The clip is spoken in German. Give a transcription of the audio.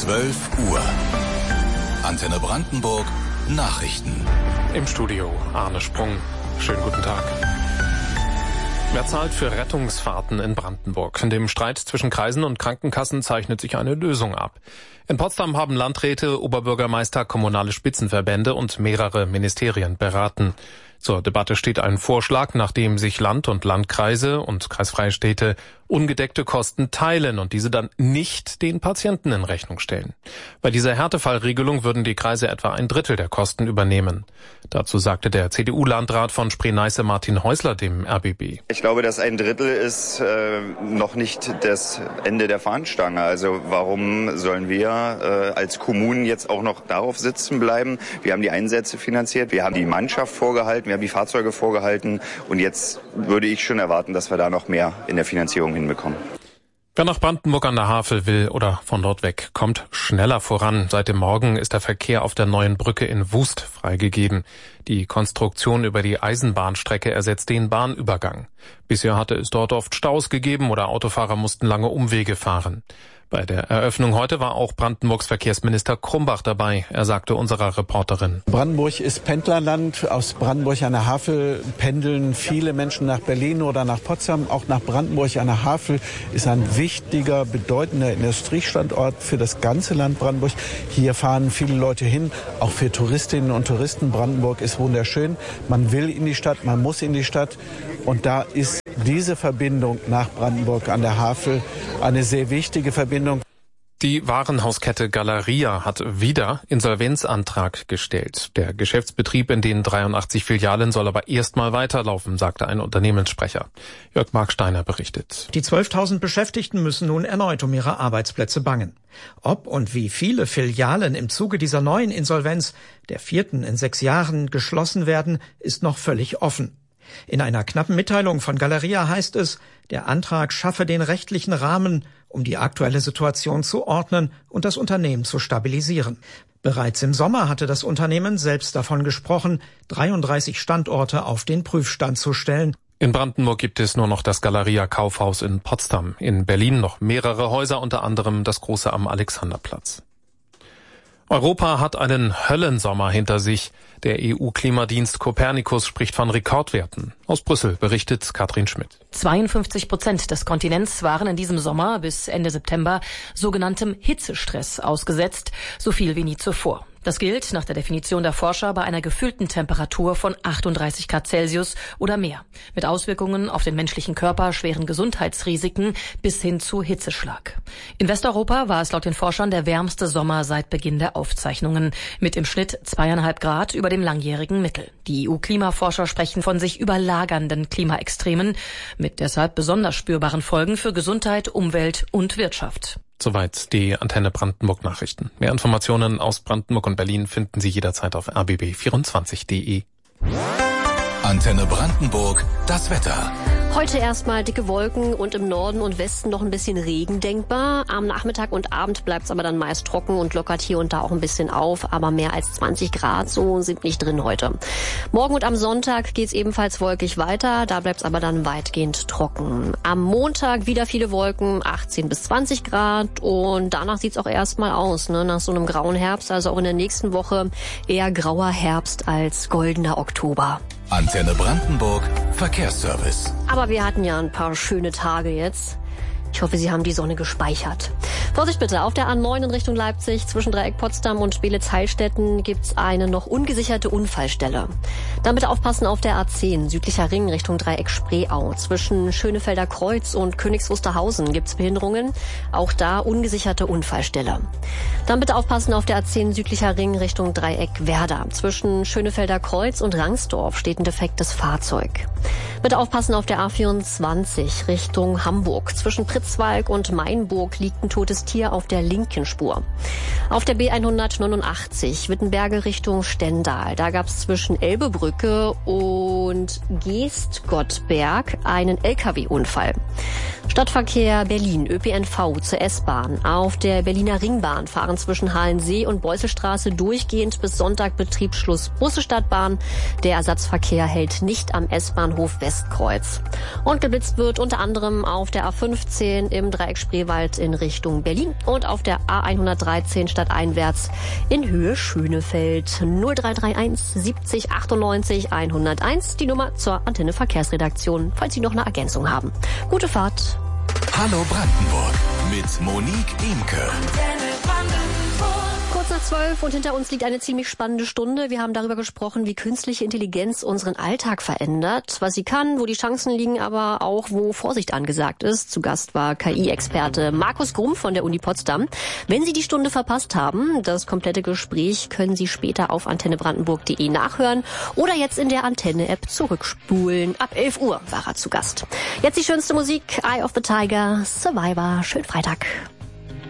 12 Uhr. Antenne Brandenburg Nachrichten. Im Studio Arne Sprung. Schönen guten Tag. Wer zahlt für Rettungsfahrten in Brandenburg? In dem Streit zwischen Kreisen und Krankenkassen zeichnet sich eine Lösung ab. In Potsdam haben Landräte, Oberbürgermeister, kommunale Spitzenverbände und mehrere Ministerien beraten. Zur Debatte steht ein Vorschlag, nachdem sich Land und Landkreise und kreisfreie Städte ungedeckte Kosten teilen und diese dann nicht den Patienten in Rechnung stellen. Bei dieser Härtefallregelung würden die Kreise etwa 1/3 der Kosten übernehmen. Dazu sagte der CDU-Landrat von Spree-Neiße Martin Häusler dem RBB. Ich glaube, dass 1/3 ist noch nicht das Ende der Fahnenstange. Also warum sollen wir als Kommunen jetzt auch noch darauf sitzen bleiben? Wir haben die Einsätze finanziert, wir haben die Mannschaft vorgehalten, wir haben die Fahrzeuge vorgehalten und jetzt würde ich schon erwarten, dass wir da noch mehr in der Finanzierung hinbekommen. Wer nach Brandenburg an der Havel will oder von dort weg, kommt schneller voran. Seit dem Morgen ist der Verkehr auf der neuen Brücke in Wust freigegeben. Die Konstruktion über die Eisenbahnstrecke ersetzt den Bahnübergang. Bisher hatte es dort oft Staus gegeben oder Autofahrer mussten lange Umwege fahren. Bei der Eröffnung heute war auch Brandenburgs Verkehrsminister Krumbach dabei. Er sagte unserer Reporterin: Brandenburg ist Pendlerland. Aus Brandenburg an der Havel pendeln viele Menschen nach Berlin oder nach Potsdam. Auch nach Brandenburg an der Havel ist ein wichtiger, bedeutender Industriestandort für das ganze Land Brandenburg. Hier fahren viele Leute hin, auch für Touristinnen und Touristen. Brandenburg ist wunderschön. Man will in die Stadt, man muss in die Stadt. Und da ist diese Verbindung nach Brandenburg an der Havel eine sehr wichtige Verbindung. Die Warenhauskette Galeria hat wieder Insolvenzantrag gestellt. Der Geschäftsbetrieb in den 83 Filialen soll aber erstmal weiterlaufen, sagte ein Unternehmenssprecher. Jörg Marksteiner berichtet. Die 12.000 Beschäftigten müssen nun erneut um ihre Arbeitsplätze bangen. Ob und wie viele Filialen im Zuge dieser neuen Insolvenz, der 4. in 6 Jahren, geschlossen werden, ist noch völlig offen. In einer knappen Mitteilung von Galeria heißt es, der Antrag schaffe den rechtlichen Rahmen, um die aktuelle Situation zu ordnen und das Unternehmen zu stabilisieren. Bereits im Sommer hatte das Unternehmen selbst davon gesprochen, 33 Standorte auf den Prüfstand zu stellen. In Brandenburg gibt es nur noch das Galeria Kaufhaus in Potsdam. In Berlin noch mehrere Häuser, unter anderem das große am Alexanderplatz. Europa hat einen Höllensommer hinter sich. Der EU-Klimadienst Copernicus spricht von Rekordwerten. Aus Brüssel berichtet Katrin Schmidt. 52% des Kontinents waren in diesem Sommer bis Ende September sogenanntem Hitzestress ausgesetzt, so viel wie nie zuvor. Das gilt nach der Definition der Forscher bei einer gefühlten Temperatur von 38 Grad Celsius oder mehr, mit Auswirkungen auf den menschlichen Körper, schweren Gesundheitsrisiken bis hin zu Hitzeschlag. In Westeuropa war es laut den Forschern der wärmste Sommer seit Beginn der Aufzeichnungen, mit im Schnitt 2,5 Grad über dem langjährigen Mittel. Die EU-Klimaforscher sprechen von sich überlagernden Klimaextremen mit deshalb besonders spürbaren Folgen für Gesundheit, Umwelt und Wirtschaft. Soweit die Antenne Brandenburg Nachrichten. Mehr Informationen aus Brandenburg und Berlin finden Sie jederzeit auf rbb24.de. Antenne Brandenburg, das Wetter. Heute erstmal dicke Wolken und im Norden und Westen noch ein bisschen Regen denkbar. Am Nachmittag und Abend bleibt es aber dann meist trocken und lockert hier und da auch ein bisschen auf. Aber mehr als 20 Grad so sind nicht drin heute. Morgen und am Sonntag geht's ebenfalls wolkig weiter. Da bleibt es aber dann weitgehend trocken. Am Montag wieder viele Wolken, 18 bis 20 Grad. Und danach sieht's auch erstmal aus, ne? Nach so einem grauen Herbst. Also auch in der nächsten Woche eher grauer Herbst als goldener Oktober. Antenne Brandenburg, Verkehrsservice. Aber wir hatten ja ein paar schöne Tage jetzt. Ich hoffe, Sie haben die Sonne gespeichert. Vorsicht bitte, auf der A9 in Richtung Leipzig zwischen Dreieck Potsdam und Beelitz-Heilstätten gibt's eine noch ungesicherte Unfallstelle. Dann bitte aufpassen auf der A10 südlicher Ring Richtung Dreieck Spreeau. Zwischen Schönefelder Kreuz und Königs Wusterhausen gibt's Behinderungen. Auch da ungesicherte Unfallstelle. Dann bitte aufpassen auf der A10 südlicher Ring Richtung Dreieck Werder. Zwischen Schönefelder Kreuz und Rangsdorf steht ein defektes Fahrzeug. Bitte aufpassen auf der A24 Richtung Hamburg. Zwischen Pritzwalk und Mainburg liegt ein totes Tier auf der linken Spur. Auf der B189 Wittenberge Richtung Stendal. Da gab es zwischen Elbebrücke und Geestgottberg einen LKW-Unfall. Stadtverkehr Berlin, ÖPNV zur S-Bahn. Auf der Berliner Ringbahn fahren zwischen Halensee und Beusselstraße durchgehend bis Sonntag Betriebsschluss Busse Stadtbahn. Der Ersatzverkehr hält nicht am S-Bahnhof Westkreuz. Und geblitzt wird unter anderem auf der A15 im Dreieck Spreewald in Richtung Berlin und auf der A113 stadteinwärts in Höhe Schönefeld. 0331 70 98 101, die Nummer zur Antenne Verkehrsredaktion, falls Sie noch eine Ergänzung haben. Gute Fahrt. Hallo Brandenburg mit Monique Imke. Kurz nach 12 und hinter uns liegt eine ziemlich spannende Stunde. Wir haben darüber gesprochen, wie künstliche Intelligenz unseren Alltag verändert, was sie kann, wo die Chancen liegen, aber auch wo Vorsicht angesagt ist. Zu Gast war KI-Experte Markus Grumm von der Uni Potsdam. Wenn Sie die Stunde verpasst haben, das komplette Gespräch können Sie später auf antennebrandenburg.de nachhören oder jetzt in der Antenne-App zurückspulen. Ab 11 Uhr war er zu Gast. Jetzt die schönste Musik, Eye of the Tiger, Survivor. Schönen Freitag.